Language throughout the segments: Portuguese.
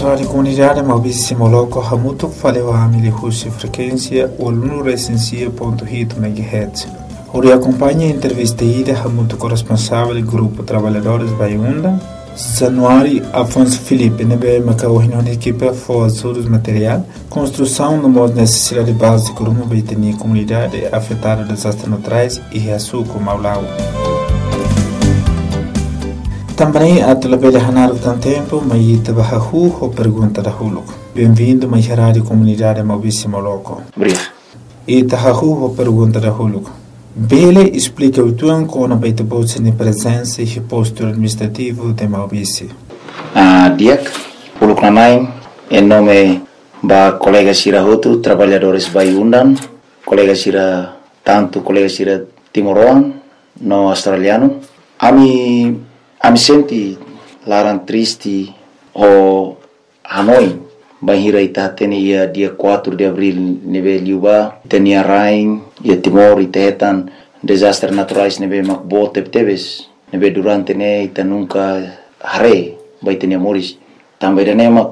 Rádio Comunidade Maurício Moloco Hamuto faleu a Milihusi frequência o aluno recensia.hit MHz. Ori acompanha a entrevista ida Hamuto corresponsável do Grupo Trabalhadores Baiunda. Januário Afonso Felipe nebe macaohino na equipe for material, construção de uma necessidade básica de uma baitania comunidade afetada por desastres naturais e açúcar Maulau. Também a televela Hanar do tempo, mas trabalhou ou pergunta da Huluco. Bem-vindo à Rádio Comunidade Maurício Moloco. Obrigado. E trabalhou ou pergunta da Huluco. Bele explica o tuan com a baita bolsa de presença e posto administrativo de Maurício. Diak, Huluco Nanai, em nome da colega Sira Hotu, trabalhadores Baiundan, colega Sira, tanto colega Sira Timoroan, no australiano. A me senti larang triste o Hanoi. Bahira ita tenia dia 4 de abril neve liuba tenia rain ia Timor itetan desastres naturais neve makbo tebes neve durante ne ita nunca hare bai tenia moris também dane mak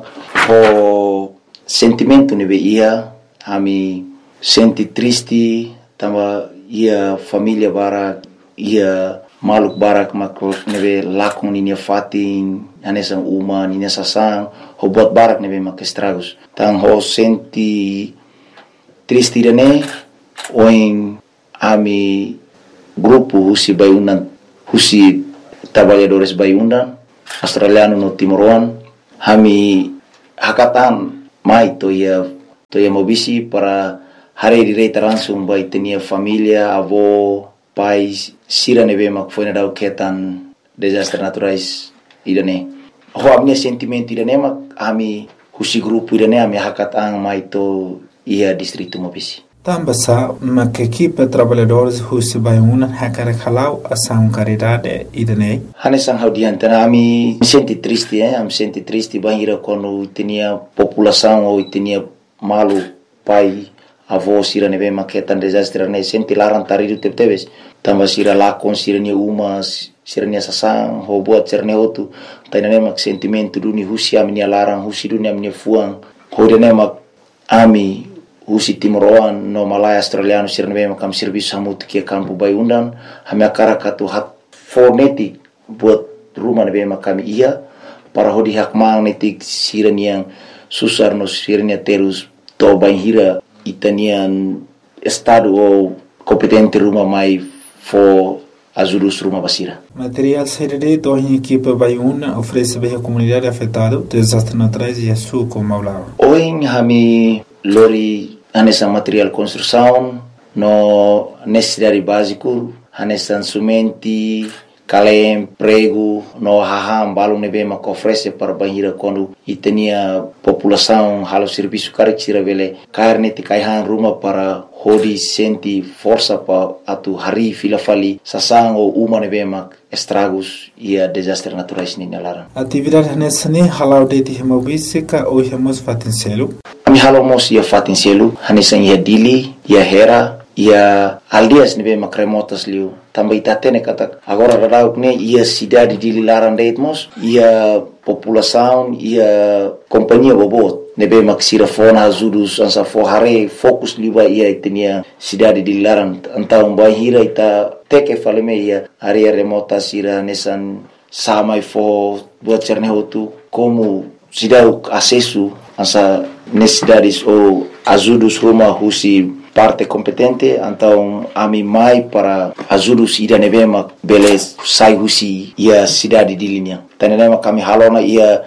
o sentimento neve ia ami senti triste tamba ia família bara ia maluk barak makro neve lakon ninia fatin anesa uma ninia sasang ho buat barak neve mak estragos tang ho senti triste dane oin ami grupo husi Baiundan husi trabalhadores Baiundan australiano no Timoroan hami hakatan mai to ia mobisi para hari direita langsung bai tenia família avó pais sira neve mak foi na dau ketan desastres naturais idane ho amnia sentimento idane mak ami husi grupo idane ami hakatang mai to ia distrito Mobisi tambasa mak equipe trabalhadores husi Baiundan hakara khalau asam caridade idane hanesang haudiantana ami senti triste am senti triste bahira quando tinha população ou tinha malu pai avó sira neve maketan desastre ne senti larang taridu tebes tamba sira lakon sira ni umas sira ni sasang ho buat cerne otu tainane mak sentimento duni husi ami ni larang husi dunia ami fuang ho dene mak ami husi Timoroan no Malaya australiano sira neve makam serviço hamut ke campo Baiundan hami akara katu hat fonetik buat rumah neve makam ia para hodi hak magnetik sira ni yang susar no sira ni terus to banhira itanian estado ou competente rumah mai for ajudus rumah basira. Material CDD do em equipe Baiundan oferece bem a comunidade afetada desastres naturais e açúcar Maulau. Hoje hami lori anessa material construção no necessidade básico anessa sumenti kalem prego no haham balong nebe mak oferece para banhira quando itenia população halo serviço carexira vele carne ti kaihan rumah para hodi senti força pa atu hari fila fali sasang o uma nebe mak estragos ia desastres naturais ni nalara atividade nessa ne halau de Maurício ka o hemos fatincelo ami halo mos ia fatincelo hanesan ia dili ia hera ia aldias nebe mak remotas liu também tatene kata agora radauk ne ia cidade de Lilaran Deitmos ia população ia companhia bobot nebe maksira fona azudus ansa forhare fokus liba ia tenia cidade de Lilaran então bahira ita teke faleme ia area remota sira nesan samai fo buat cerne hotu como cidade acesso ansa necessidades ou azudus rumah husi parte competente então ami mai para ajudus ida nevema beles sai husi ia cidade de linha tanema kami halona ia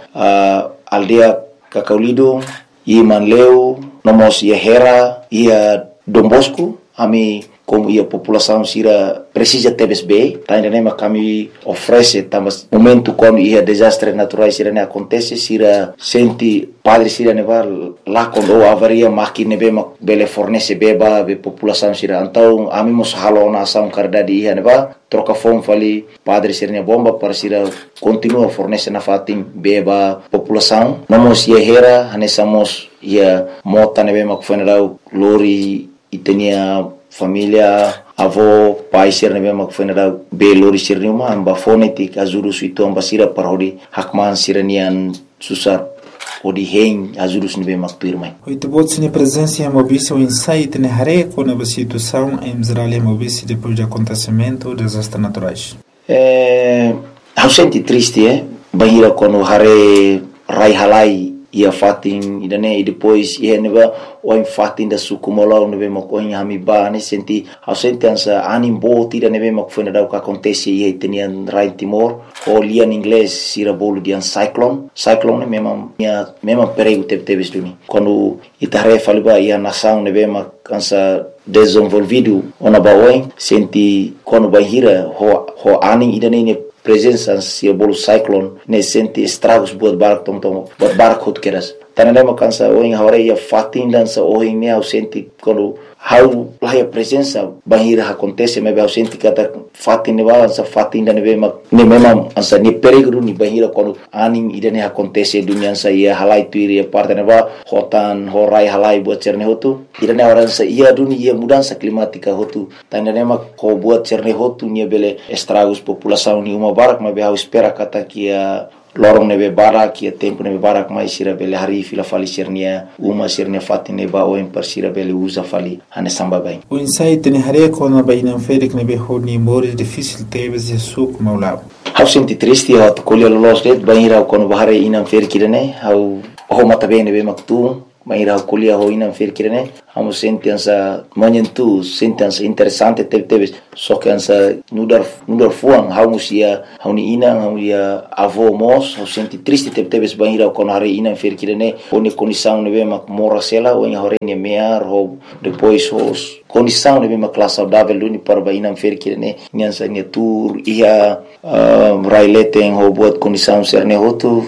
aldea Kakaulido ia Manleu nomos ia Hera ia Dombosco ami como ia população sira precisa tebes bem tanema kami oferece também momento quando ia desastres naturais sira ne acontece sira senti padre sira neva lá quando avaria máquina nebe bele fornece beba be população sira então ami mos halona asam cardade ia neva troca fome fali padre sira ne bomba para sira continua fornece na fatim beba população nomos ia hera hanesamos ia mota nebe mak funeral lori itenia família avó pai sir nebe mak funeral be lori sir numa amba fonetik azuru suito amba sira parodi hakman siranian susar odi hen ajudos nebe makpirmai. Oito a presença em Mobice, o insight na reco na situação em Israel e Mobice depois do acontecimento dos desastres naturais. Eu senti triste, bahira quando hare rai halai ia fatin idane e depois ia neba o fatin da sukumola nebe makoin hamiba ne senti eu senti ansa animbo tira nebe makfuna da o que acontece e tenian rai Timor o lian inglês sira bolo dian cyclone mesmo perigo teve duni quando itare faliba ia nação nebe makansa desenvolvido ona baoin senti quando bahira ho ani idane presença se bolo cyclone ne senti estragos buat barak hot keras tananda makansa oin hore ia fatin dansa oin ne au senti quando how lá a presença bahira acontece mas eu senti kata fatin ne balança fatin dan ne memang ansa ni perigo ni bahira quando aning idane acontece dunia sa ia halai tuiri parte ne ba hotan horai halai buat cerne hotu idane orang sa ia dunia ia mudança climática hotu tananda mak ko buat cerne hotu ni bele estragos população ni uma barak mas eu espera kata kia lorong nebe barak ia tempo nebe barak mai sira bele hari fila fali sirnia uma sirnia fatine ba o per sira bele usa fali ane samba bai o insight ne hare ko na bai nan ferik nebe honi mores difícil teves suk maulab how senti triste ho to kolio los det baira ko no bahare inan ferkirene how ho mata bene be maktu baira kolia ho inan ferkirene amo sentença manhentu sentença interessante teve só que ansa nudar fuang how musia how ni inan how ia avô mos how senti triste teve baira ko no hare inan ferkirene oni condição nebe mak morasela o hore ne mear ho depois os condição nebe mak classe saudável duni para baina ferkirene nyansa ne tour ia raileten ho buat condição serne hotu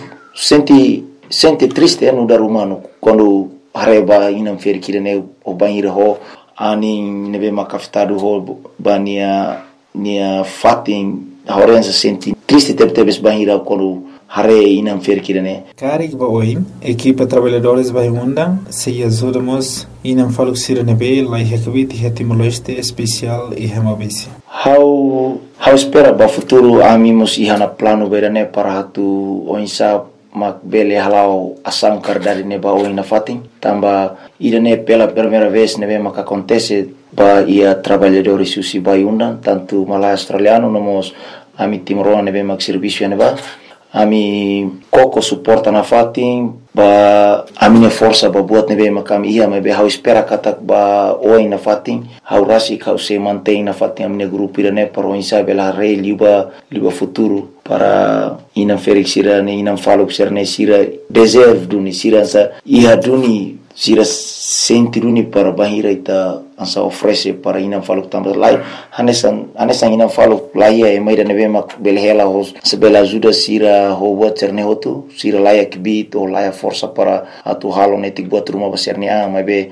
senti triste no dar humano quando hareba inam ferkirene o banheiro ho ani nebe makafitado ho bania nia fatin horenza senti triste teve banheiro quando hare inam ferkirene karik ba oi equipa trabalhadores vai undang se ajudamos inam faluxira nebe lai hekvit hetimoleste especial e hemabisi how espera ba futuro amimos ihana plano berane para hatu oinsa mak bele halau asam kardari neba oina fatin tamba idane pela primeira vez nebe mak acontece ba ia trabalhadores susi vai undan tanto malai australiano nomos ami timoroa nebe mak serviço neba ami koko suporta na fatin ba amine força ba buat nebe makam ia me be how espera katak ba oi na fatin how rasi kau se mantém na fatin amine grupo irane para insa bela rei liba futuro para inam felix sira ne inam falo sirne sira deserve duni sira sa ia duni sira senti duni para bahira ita ansa oferece para inam falo tambah lai hanesan inam falo lai e mai nebe mak belhela hos sebela ajuda sira ho buat cerne hotu sira lai kibit o lai força para atu halo netik buat rumah besarnya mai be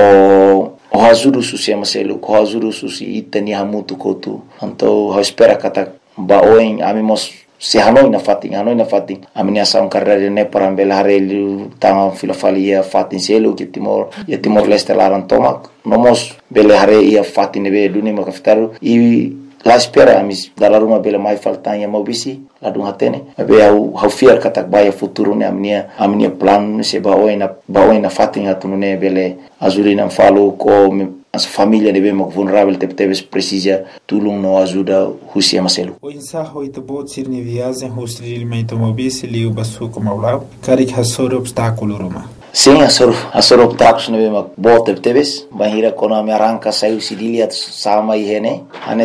ho ajuda susi amaselu ho ajuda susi itani hamutu kotu anto ho espera kata ba oin amimos se hanoi na fatin amini asam karere ne para belare tanga filofalia fatin selo que timor leste laran tomak nomos belare ia fatin be duni makaftaru e la espera amis dalla ruma bela mai faltanya mobisi la dung hatene be au fiar katak baya futuro ne amnia plan se ba oina fatin atunune bele azurina falo ko as família de bem vulnerável teve precisa tulum no ajuda husia maselu o insaho ito bot sirni viagem hostri limento mobisi liu basu como lá carik hasor obstáculo roma sim hasor obstáculos ne bem bot teve bahira kono me arranca saiu sidilia sama ihene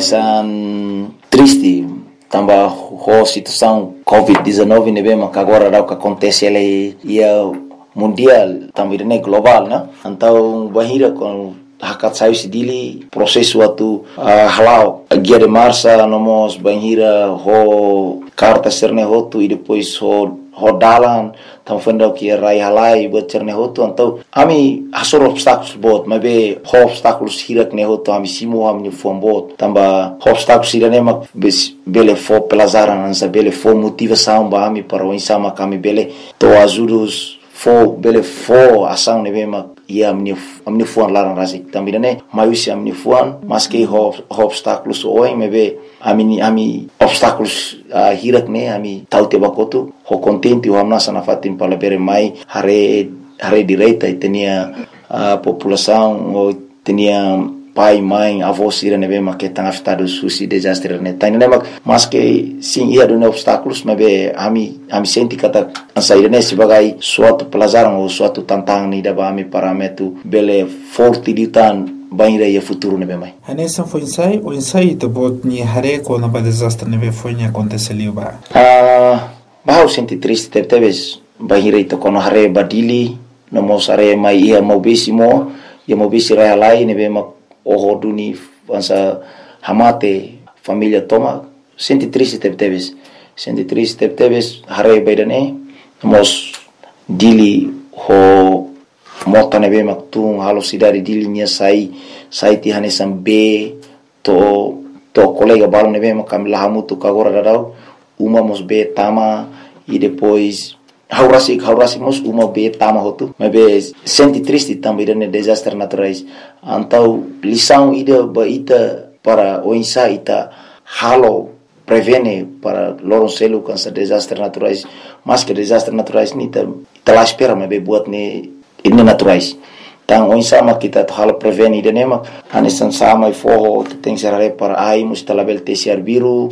anesan triste tamba ho situação covid-19 ne bem agora dá o que acontece ele ia mundial também ne global né então bahira com hakat saiu sidili processo atu halau guia de marcha nomos banhira ho carta serne hotu e depois ho dalan tam fenda que rai halai buat cerne hotu então ami hasor obstáculos bot mas be obstáculos hirak ne hotu ami simo ami fom bot tamba obstáculos irane mak bele fo pelazaran ansa bele fo motivação ba ami para o insama kami bele to ajudos fo bele fo ação ne bema ia amni fuan larang rasik também né maiusi amni fuan mas que obstáculos oi mebe ami obstáculos hirak ne ami tau te bakotu ho contente o amna sana fatin palabere mai hare direita e tinha a população ou tinha pai, mãe, avós irem ver mas que estão afetados por esse desastre né tá nem mas que sim ia do obstáculos mas be ami senti kata sair né sebagai suatu pelajaran ou suatu tantangan ni da ami parametu bele forte ditan banira ia futuro ne be mai Hanesan foi o ensaio de bot ni hare ko na desastre ne be foi ni aconteceu ba eu senti triste talvez banira ito kono hare badili no mosare mai ia mobisimo ia mobisi rai lai ne be o duni ansa hamate família toma senti triste talvez hare baidane mos dili ho mota ne be tung halo sidari dili nia sai ti hanesan be to colega balo ne be kamila hamutu kagora dadau uma mos be tama e depois haurasi mos uma be tama hotu mas be senti triste também de desastres naturais então lição ida baita para o insaita halo prevene para loronselo com esses desastres naturais mas que desastres naturais ni tá lá espera mas be buat ne ini naturais então o insama kita halo prevene ida nema hanesan sama e forro tem serare para ai mus talabel tesiar biru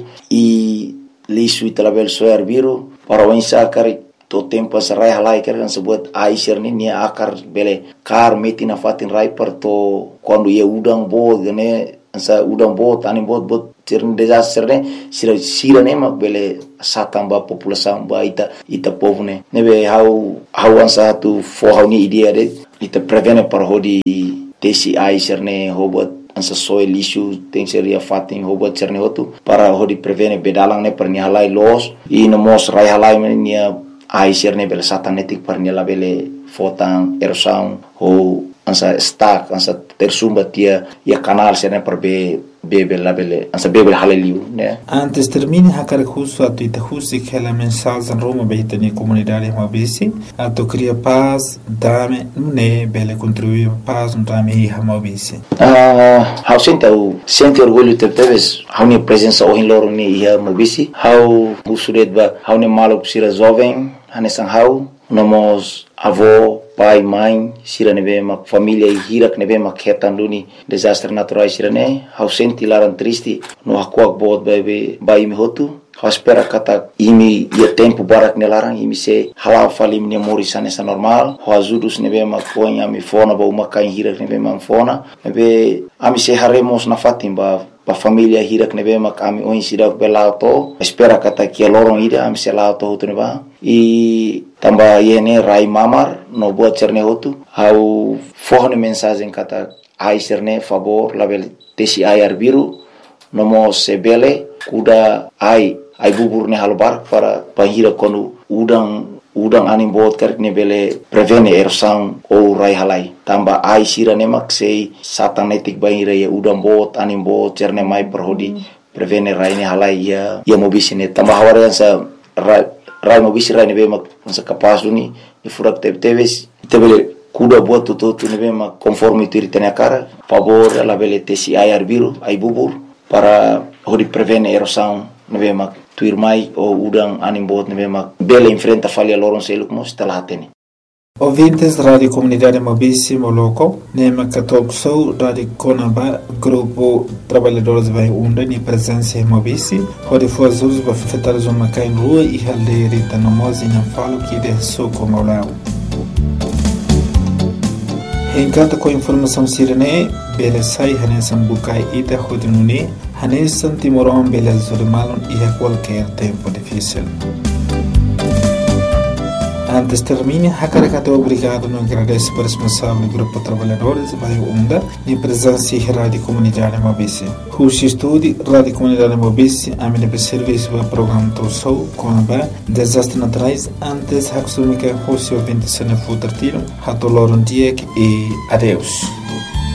e lisu talabel soar biru para o insakari to tempo serai halai kan sebut aisir ni akar bele kar meti na fatin rai per to quando ia udang bo gane sa udang bo tani bot tirn desastre ne sira ne mak bele satamba população ba ita povo ne be how ansa tu for ni idea de ita prevene par hodi tesi aisir ne hobot ansa soil issue tem seria fatin hobot cerne hotu para hodi prevene bedalang ne per ni halai los e no mos rai halai ne aisir ne bele satanetik par nela bele fotan erosão ou ansa stack ansa tersumba tia ia canal sene per bebe la bele ansa bebe haleliu né antes termine hakar khusu atu ita khusi kela mensagem roma beita ni comunidade mabisi atu cria paz dame ne bele contribuir paz dame mabisi how sente orgulho teves how ni presença o loro ni mabisi how usudet ba how ni malok sira jovem hanesan how nomos avô pai mãe sira nebe mak família e hirak nebe mak hetan duni desastre naturais sira ne how senti laran triste no hakuak bot bai mi hotu how espera kata imi ia tempo barak nelarang imi se halal falim ne mori sanesa normal how azudus nebe mak ponya mi fona ba uma kain hirak nebe mak fona nebe ami se haremos na fatim ba família hirak nebe mak ami oin sidak belauto espera kata kia lorong ida ami se lauto hotu neba e tamba yene rai mamar no buat cerne hotu how forne mensagem kata ai cerne favor label tesi ayar biru no mo sebele kuda ai bubur ne halbar para pahira konu udang anim bot kerk ne bele prevene erosão ou rai halai tamba ai sira ne mak sei satanetik bahira ya udang bot anim bot cerne mai perhodi prevene rai ne halai ya mobisine tamba hawarian sa rai mobisi rai ne be mak sa kapas duni ni furak teves tebele kuda buat tutu ne be mak conforme tu ritene cara favor la bele tesi ayar biru ai bubur para hodi prevene erosão ne be mak tuir mai o udang anim bot ne be mak bele enfrenta falha loron seluk mos talatene Ouvintes da Rádio Comunidade Mobisi Moloko, Nema Católico Sou, Rádio Conaba, Grupo Trabalhadores vai Unda, ni presença em Mobisi, onde foi as usos para afetar os macai em rua e aldeia Rita Nomosi não falo que de soco Maulao. Encanta com informação sirene, bele sai hanesan bukai ita hodinuni, hanesan timoron bele zurimalon e a qualquer tempo difícil. Antes termine, Hakarakato obrigado no agradece para o responsável do Grupo Trabalhadores vai Unda, em presença da Rádio Comunidade Mobisi. Rushi Estúdio, Rádio Comunidade Mobisi, a minha serviço para o programa Tossou, com a desastre naturais, antes Haksumika Rushi ouvinte se não for tratado, Hatoloron Diek e adeus.